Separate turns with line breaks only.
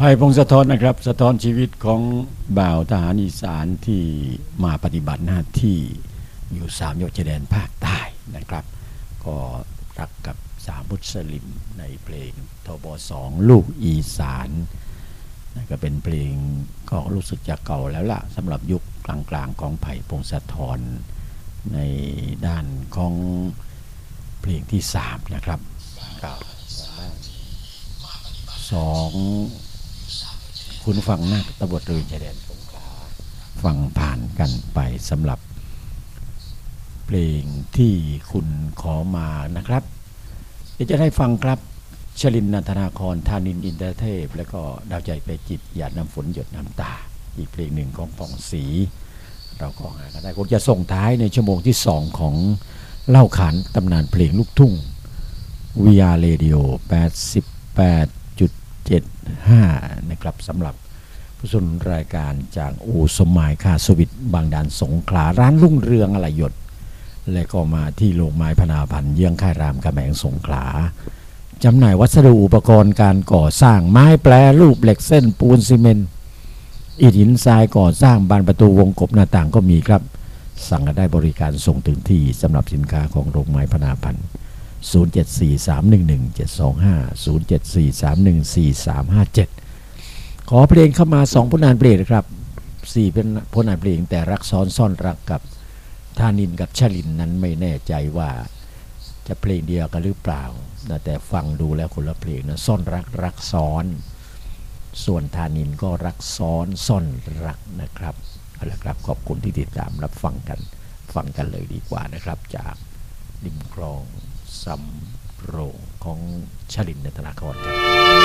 ภัยพงศธรนะครับสะท้อนชีวิตของบ่าวทหารอีสานที่มาปฏิบัติหน้าที่อยู่3จังหวัดชายแดนภาคใต้นะครับก็รักกับสาวมุสลิมในเพลงทบ2ลูกอีสานนั่นก็เป็นเพลงก็รู้สึกจะเก่าแล้วล่ะสำหรับยุคกลางๆของภัยพงศธรในด้านของเพลงที่3นะครับ2คุณฟังนักตำรวจตระเวนชายแดนสงขลาฟังผ่านกันไปสำหรับเพลงที่คุณขอมานะครับเดี๋ยวจะได้ฟังครับชลินนันทนาครธานินอินทรเทพและก็ดาวใจไปจิตหยาดน้ำฝนหยดน้ำตาอีกเพลงหนึ่งของผ่องศรีเราก็หากันได้คงจะส่งท้ายในชั่วโมงที่2ของเล่าขานตำนานเพลงลูกทุ่ง VR Radio 88.75 นะครับสำหรับผู้สนับสนุนรายการจากอู่สมหมายคาสวิตบางด่านสงขลาร้านรุ่งเรืองอะไรหยดและก็มาที่โรงไม้พนาพันธ์เยื้องค่ายรามคำแหงสงขลาจำหน่ายวัสดุอุปกรณ์การก่อสร้างไม้แปรรูปเหล็กเส้นปูนซีเมนต์อิฐหินทรายก่อสร้างบานประตูวงกบหน้าต่างก็มีครับสั่งกันได้บริการส่งถึงที่สำหรับสินค้าของโรงไม้พนาพันธ์0743117725 0743144357ขอเพลงเข้ามา2ผลงานเพลงนะครับ4เป็นผลงานเพลงแต่รักซ้อนซ่อนรักกับธานินกับชลินนั้นไม่แน่ใจว่าจะเพลงเดียวกันหรือเปล่าแต่ฟังดูแล้วคนละเพลงนะซ่อนรักรักซ้อนส่วนธานินก็รักซ้อนซ่อนรักนะครับเอาละครับขอบคุณที่ติดตามรับฟังกันเลยดีกว่านะครับจากริมคลองสำโรงของชลินนันทนาครครับ